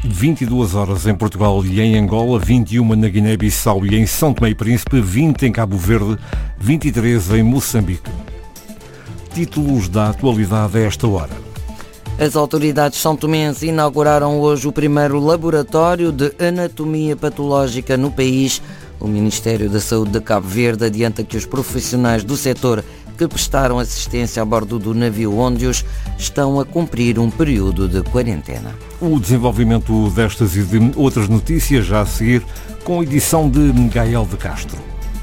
22 horas em Portugal e em Angola, 21 na Guiné-Bissau e em São Tomé e Príncipe, 20 em Cabo Verde, 23 em Moçambique. Títulos da atualidade a esta hora. As autoridades são-tomenses inauguraram hoje o primeiro laboratório de anatomia patológica no país. O Ministério da Saúde de Cabo Verde adianta que os profissionais do setor que prestaram assistência a bordo do navio Óndios estão a cumprir um período de quarentena. O desenvolvimento destas e de outras notícias já a seguir, com a edição de Gael de Castro.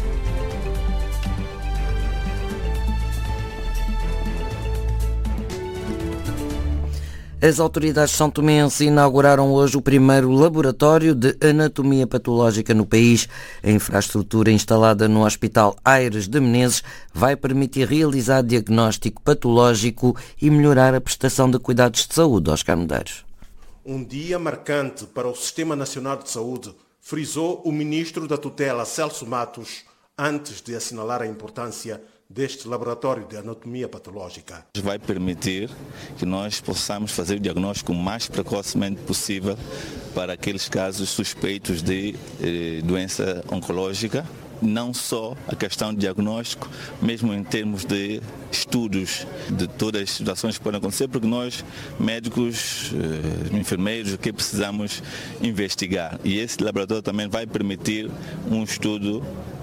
As autoridades são-tomenses inauguraram hoje o primeiro laboratório de anatomia patológica no país. A infraestrutura instalada no Hospital Aires de Menezes vai permitir realizar diagnóstico patológico e melhorar a prestação de cuidados de saúde aos Medeiros. Um dia marcante para o Sistema Nacional de Saúde, frisou o ministro da tutela Celso Matos, antes de assinalar a importância deste laboratório de anatomia patológica. Vai permitir que nós possamos fazer o diagnóstico o mais precocemente possível para aqueles casos suspeitos de doença oncológica. Não só a questão de diagnóstico, mesmo em termos de estudos de todas as situações que podem acontecer, porque nós, médicos, enfermeiros, que precisamos investigar. E esse laboratório também vai permitir um estudo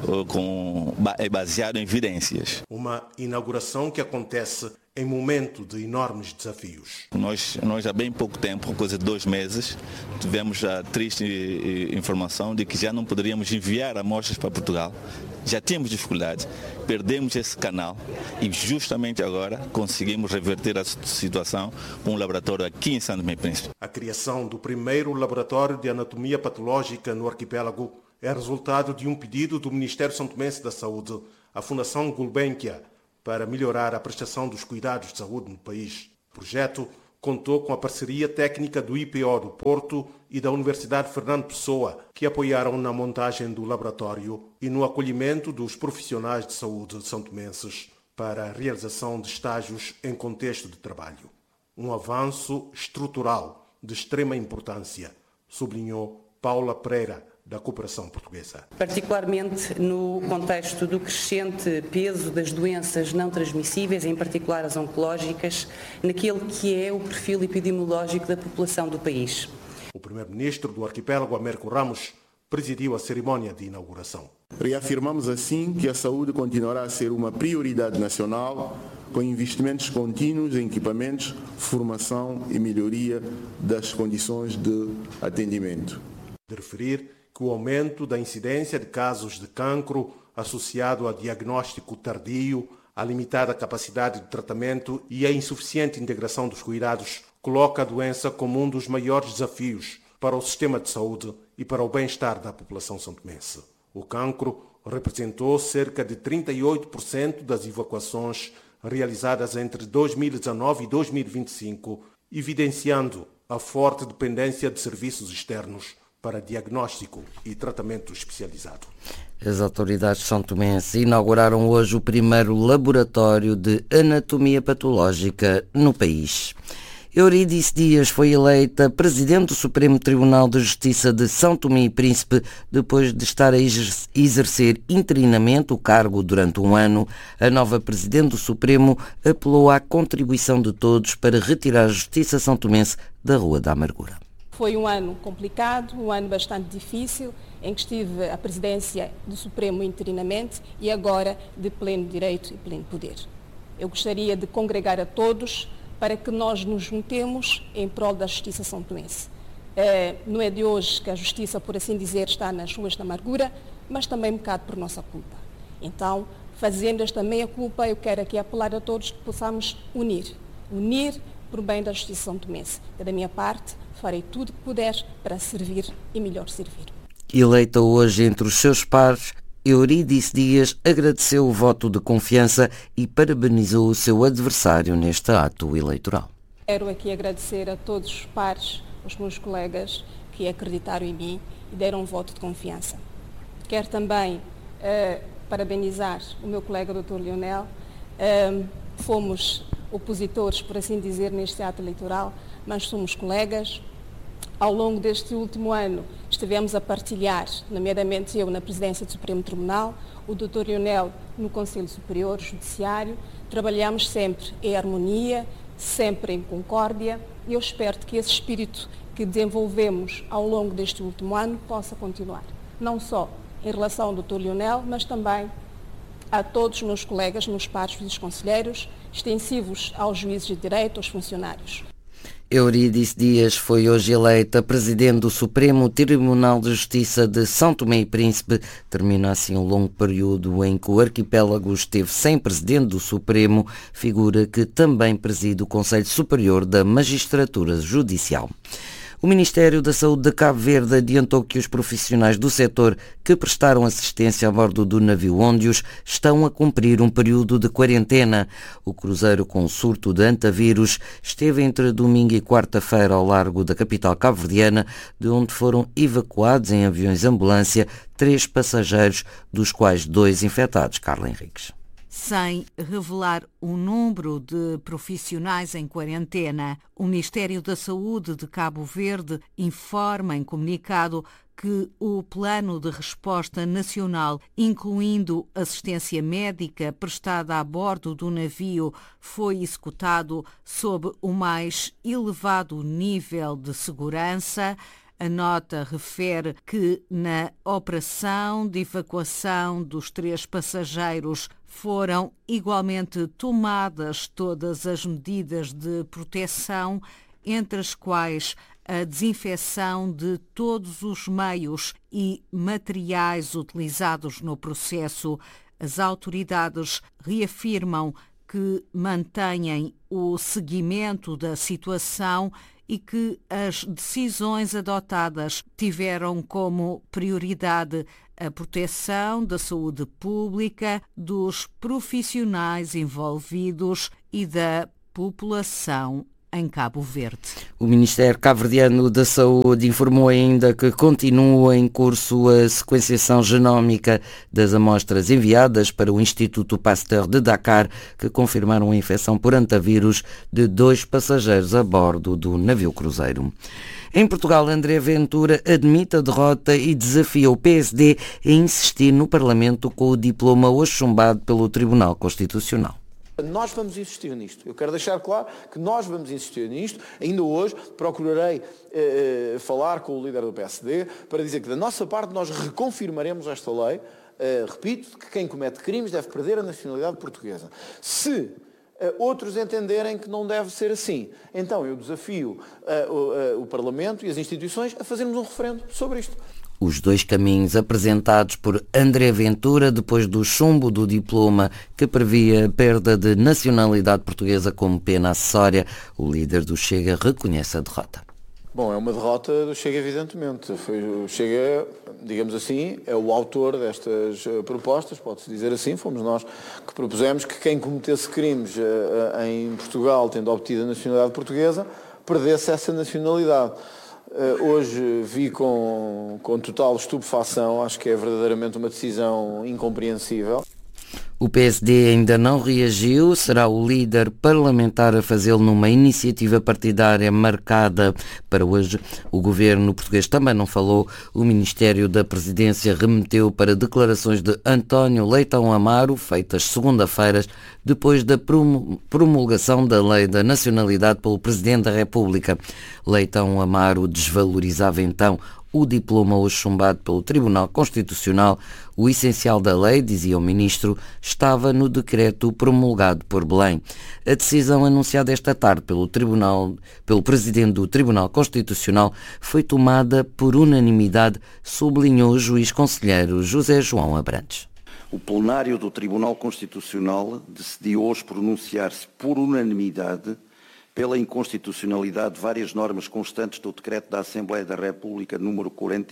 baseado em evidências. Uma inauguração que acontece em momento de enormes desafios. Nós há bem pouco tempo, coisa de 2 meses, tivemos a triste informação de que já não poderíamos enviar amostras para Portugal. Já tínhamos dificuldades, perdemos esse canal e justamente agora conseguimos reverter a situação com um laboratório aqui em São Tomé e Príncipe. A criação do primeiro laboratório de anatomia patológica no arquipélago é resultado de um pedido do Ministério São-Tomense da Saúde à Fundação Gulbenkian para melhorar a prestação dos cuidados de saúde no país. O projeto contou com a parceria técnica do IPO do Porto e da Universidade Fernando Pessoa, que apoiaram na montagem do laboratório e no acolhimento dos profissionais de saúde são-tomenses para a realização de estágios em contexto de trabalho. Um avanço estrutural de extrema importância, sublinhou Paula Pereira, da Cooperação Portuguesa. Particularmente no contexto do crescente peso das doenças não transmissíveis, em particular as oncológicas, naquele que é o perfil epidemiológico da população do país. O primeiro-ministro do arquipélago, Américo Ramos, presidiu a cerimónia de inauguração. Reafirmamos assim que a saúde continuará a ser uma prioridade nacional, com investimentos contínuos em equipamentos, formação e melhoria das condições de atendimento. De referir que o aumento da incidência de casos de cancro associado a diagnóstico tardio, a limitada capacidade de tratamento e a insuficiente integração dos cuidados coloca a doença como um dos maiores desafios para o sistema de saúde e para o bem-estar da população são-tomense. O cancro representou cerca de 38% das evacuações realizadas entre 2019 e 2025, evidenciando a forte dependência de serviços externos para diagnóstico e tratamento especializado. As autoridades são-tomenses inauguraram hoje o primeiro laboratório de anatomia patológica no país. Eurídice Dias foi eleita Presidente do Supremo Tribunal de Justiça de São Tomé e Príncipe depois de estar a exercer interinamente o cargo durante um ano. A nova Presidente do Supremo apelou à contribuição de todos para retirar a Justiça são-tomense da Rua da Amargura. Foi um ano complicado, um ano bastante difícil, em que estive a presidência do Supremo interinamente e agora de pleno direito e pleno poder. Eu gostaria de congregar a todos para que nós nos juntemos em prol da justiça são-tomense. Não é de hoje que a justiça, por assim dizer, está nas ruas da amargura, mas também um bocado por nossa culpa. Então, fazendo esta meia-culpa, eu quero aqui apelar a todos que possamos unir por bem da justiça são-tomense. Da minha parte, farei tudo o que puder para servir e melhor servir. Eleita hoje entre os seus pares, Eurídice Dias agradeceu o voto de confiança e parabenizou o seu adversário neste ato eleitoral. Quero aqui agradecer a todos os pares, os meus colegas que acreditaram em mim e deram um voto de confiança. Quero também parabenizar o meu colega Dr. Leonel. Fomos opositores, por assim dizer, neste ato eleitoral, mas somos colegas. Ao longo deste último ano estivemos a partilhar, nomeadamente eu na presidência do Supremo Tribunal, o Dr. Lionel no Conselho Superior Judiciário. Trabalhamos sempre em harmonia, sempre em concórdia, e eu espero que esse espírito que desenvolvemos ao longo deste último ano possa continuar. Não só em relação ao Dr. Lionel, mas também a todos os meus colegas, meus pares e conselheiros, extensivos aos juízes de direito, aos funcionários. Eurídice Dias foi hoje eleita Presidente do Supremo Tribunal de Justiça de São Tomé e Príncipe. Termina assim um longo período em que o arquipélago esteve sem Presidente do Supremo, figura que também preside o Conselho Superior da Magistratura Judicial. O Ministério da Saúde de Cabo Verde adiantou que os profissionais do setor que prestaram assistência a bordo do navio Óndios estão a cumprir um período de quarentena. O cruzeiro com surto de antavírus esteve entre domingo e quarta-feira ao largo da capital cabo-verdiana, de onde foram evacuados em aviões-ambulância 3 passageiros, dos quais 2 infectados. Carla Henriques. Sem revelar o número de profissionais em quarentena, o Ministério da Saúde de Cabo Verde informa em comunicado que o Plano de Resposta Nacional, incluindo assistência médica prestada a bordo do navio, foi executado sob o mais elevado nível de segurança. A nota refere que na operação de evacuação dos 3 passageiros foram igualmente tomadas todas as medidas de proteção, entre as quais a desinfecção de todos os meios e materiais utilizados no processo. As autoridades reafirmam que mantêm o seguimento da situação e que as decisões adotadas tiveram como prioridade a proteção da saúde pública, dos profissionais envolvidos e da população em Cabo Verde. O Ministério Cabo-Verdiano da Saúde informou ainda que continua em curso a sequenciação genómica das amostras enviadas para o Instituto Pasteur de Dakar, que confirmaram a infecção por antavírus de 2 passageiros a bordo do navio cruzeiro. Em Portugal, André Ventura admite a derrota e desafia o PSD a insistir no Parlamento com o diploma hoje chumbado pelo Tribunal Constitucional. Nós vamos insistir nisto. Eu quero deixar claro que nós vamos insistir nisto. Ainda hoje procurarei falar com o líder do PSD para dizer que da nossa parte nós reconfirmaremos esta lei. Repito, que quem comete crimes deve perder a nacionalidade portuguesa. Se outros entenderem que não deve ser assim, então eu desafio o Parlamento e as instituições a fazermos um referendo sobre isto. Os 2 caminhos apresentados por André Ventura depois do chumbo do diploma que previa a perda de nacionalidade portuguesa como pena acessória, o líder do Chega reconhece a derrota. Bom, é uma derrota do Chega, evidentemente. O Chega, digamos assim, é o autor destas propostas, pode-se dizer assim. Fomos nós que propusemos que quem cometesse crimes em Portugal, tendo obtido a nacionalidade portuguesa, perdesse essa nacionalidade. Hoje vi com total estupefação, acho que é verdadeiramente uma decisão incompreensível. O PSD ainda não reagiu, será o líder parlamentar a fazê-lo numa iniciativa partidária marcada para hoje. O governo português também não falou. O Ministério da Presidência remeteu para declarações de António Leitão Amaro, feitas segunda-feira, depois da promulgação da Lei da Nacionalidade pelo Presidente da República. Leitão Amaro desvalorizava então o diploma hoje chumbado pelo Tribunal Constitucional. O essencial da lei, dizia o Ministro, estava no decreto promulgado por Belém. A decisão anunciada esta tarde pelo Presidente do Tribunal Constitucional foi tomada por unanimidade, sublinhou o juiz conselheiro José João Abrantes. O plenário do Tribunal Constitucional decidiu hoje pronunciar-se por unanimidade pela inconstitucionalidade de várias normas constantes do Decreto da Assembleia da República número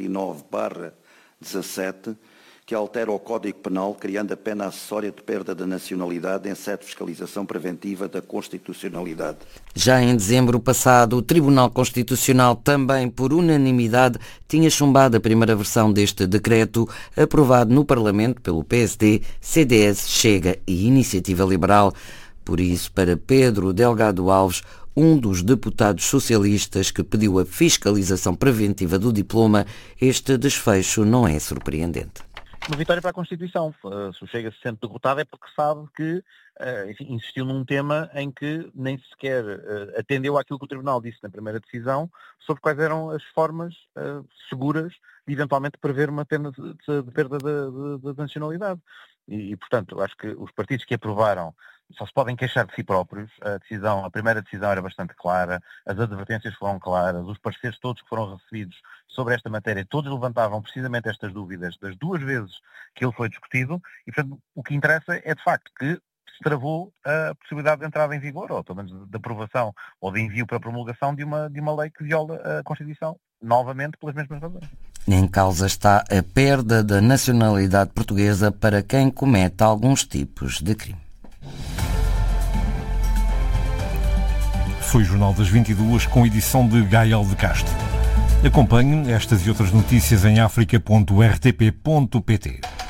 49/17, que altera o Código Penal, criando a pena acessória de perda da nacionalidade em sede de fiscalização preventiva da constitucionalidade. Já em dezembro passado, o Tribunal Constitucional, também por unanimidade, tinha chumbado a primeira versão deste decreto, aprovado no Parlamento pelo PSD, CDS, Chega e Iniciativa Liberal. Por isso, para Pedro Delgado Alves, um dos deputados socialistas que pediu a fiscalização preventiva do diploma, este desfecho não é surpreendente. Uma vitória para a Constituição. Se o Chega se sente derrotado é porque sabe que insistiu num tema em que nem sequer atendeu àquilo que o Tribunal disse na primeira decisão sobre quais eram as formas seguras de eventualmente prever uma pena de perda da nacionalidade. E, portanto, acho que os partidos que aprovaram só se podem queixar de si próprios. A primeira decisão era bastante clara, as advertências foram claras, os pareceres todos que foram recebidos sobre esta matéria, todos levantavam precisamente estas dúvidas das 2 vezes que ele foi discutido e, portanto, o que interessa é de facto que se travou a possibilidade de entrada em vigor, ou pelo menos de aprovação ou de envio para promulgação de uma lei que viola a Constituição, novamente pelas mesmas razões. Em causa está a perda da nacionalidade portuguesa para quem comete alguns tipos de crime. Foi o Jornal das 22 com edição de Gael de Castro. Acompanhe estas e outras notícias em africa.rtp.pt.